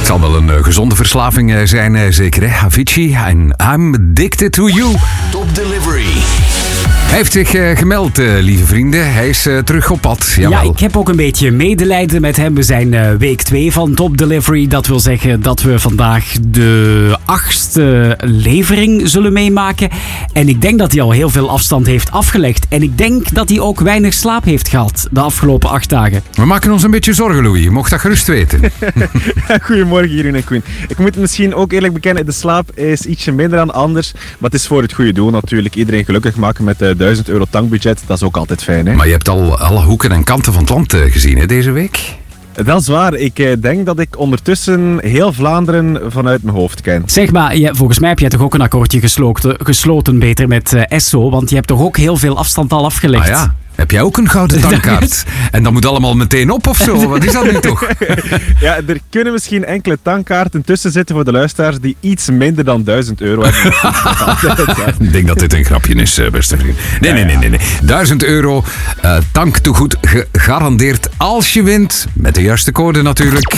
zal wel een gezonde verslaving zijn, zeker hè? Avicii en I'm Addicted to You. Top Delivery. Hij heeft zich gemeld, lieve vrienden. Hij is terug op pad. Jawel. Ja, ik heb ook een beetje medelijden met hem. We zijn week 2 van Top Delivery. Dat wil zeggen dat we vandaag de 8e levering zullen meemaken. En ik denk dat hij al heel veel afstand heeft afgelegd. En ik denk dat hij ook weinig slaap heeft gehad de afgelopen 8 dagen. We maken ons een beetje zorgen, Louis. Je mocht dat gerust weten. Goedemorgen, Jeroen en Koen. Ik moet misschien ook eerlijk bekennen, de slaap is ietsje minder dan anders. Maar het is voor het goede doel natuurlijk. Iedereen gelukkig maken met €1000 tankbudget. Dat is ook altijd fijn, hè? Maar je hebt al alle hoeken en kanten van het land gezien, hè, deze week? Dat is waar. Ik denk dat ik ondertussen heel Vlaanderen vanuit mijn hoofd ken. Zeg maar, volgens mij heb jij toch ook een akkoordje gesloten beter met Esso. Want je hebt toch ook heel veel afstand al afgelegd. Ah ja. Heb jij ook een gouden tankkaart? En dat moet allemaal meteen op of zo? Wat is dat nu toch? Ja, er kunnen misschien enkele tankkaarten tussen zitten voor de luisteraars die iets minder dan €1000 hebben. Ik denk dat dit een grapje is, beste vriend. Nee. €1000 tanktoegoed gegarandeerd als je wint. Met de juiste code natuurlijk.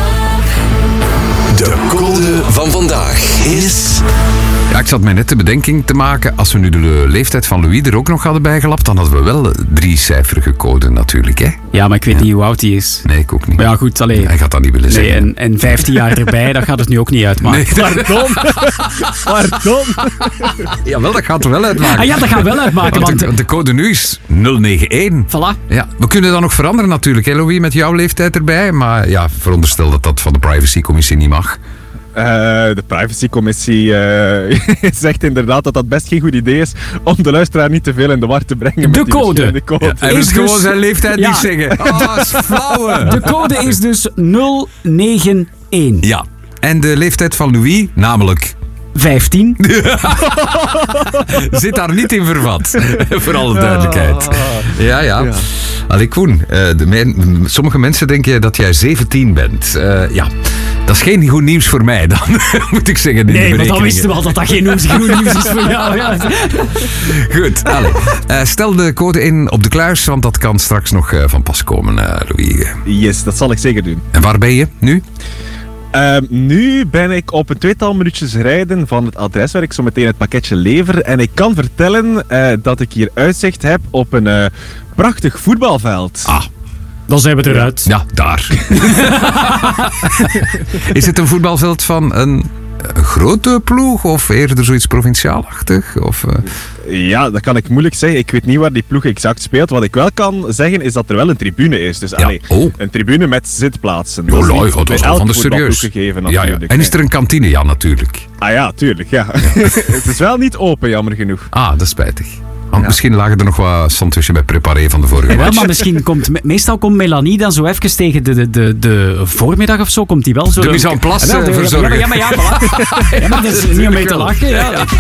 De code van vandaag is... Ja, ik zat mij net de bedenking te maken, als we nu de leeftijd van Louis er ook nog hadden bijgelapt, dan hadden we wel 3-cijferige code natuurlijk, hè? Ja, maar ik weet niet hoe oud hij is. Nee, ik ook niet. Maar ja, goed, alleen. Hij gaat dat niet willen zeggen. Nee, en 15 jaar erbij, dat gaat het nu ook niet uitmaken. Nee. Pardon? Jawel, dat gaat er wel uitmaken. Ah ja, dat gaat wel uitmaken, Want de code nu is 091. Voilà. Ja, we kunnen dat nog veranderen natuurlijk, hè, Louis, met jouw leeftijd erbij. Maar ja, veronderstel dat dat van de privacycommissie niet mag. De privacycommissie zegt inderdaad dat dat best geen goed idee is om de luisteraar niet te veel in de war te brengen met De die code. verschillende codes. Hij wil Is gewoon dus- zijn leeftijd Ja. niet zeggen. Oh, dat is flauwe. De code is dus 091. Ja, en de leeftijd van Louis, namelijk... 15. Zit daar niet in vervat. Voor alle duidelijkheid. Ja. Allee, Koen, sommige mensen denken dat jij 17 bent. Ja, dat is geen goed nieuws voor mij dan, moet ik zeggen. In de Nee, want dan berekeningen. wisten we al dat dat geen goed nieuws is voor jou. Ja. Goed, allee. Stel de code in op de kluis, want dat kan straks nog van pas komen, Louis. Yes, dat zal ik zeker doen. En waar ben je nu? Nu ben ik op een 2-tal minuutjes rijden van het adres waar ik zo meteen het pakketje lever. En ik kan vertellen dat ik hier uitzicht heb op een prachtig voetbalveld. Ah, Dan zijn we eruit. ja, daar. Is het een voetbalveld van een grote ploeg of eerder zoiets provinciaalachtig? Of, Ja, dat kan ik moeilijk zeggen. Ik weet niet waar die ploeg exact speelt. Wat ik wel kan zeggen is dat er wel een tribune is. Dus Ja. Oh. een tribune met zitplaatsen. dat is niet wel bij van elke de voetbalploeg serieus. gegeven, Ja. natuurlijk. En is er een kantine? Ja, natuurlijk. Ah ja, tuurlijk. Ja. Het is wel niet open, jammer genoeg. Ah, dat is spijtig. Want misschien lagen er nog wat sandwiches bij preparé van de vorige Ja, match. maar misschien meestal komt Melanie dan zo even tegen de voormiddag of zo, komt die wel zo... De mise en place Ja, verzorgen. Ja, maar voilà. Ja, maar dat is niet om mee te lachen. Ja.